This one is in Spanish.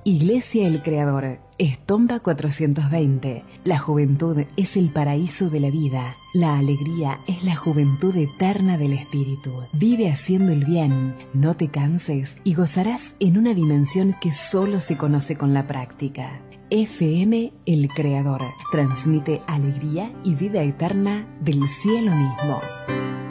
Iglesia El Creador, Estompa 420. La juventud es el paraíso de la vida. La alegría es la juventud eterna del espíritu. Vive haciendo el bien, no te canses y gozarás en una dimensión que solo se conoce con la práctica. FM El Creador transmite alegría y vida eterna del cielo mismo.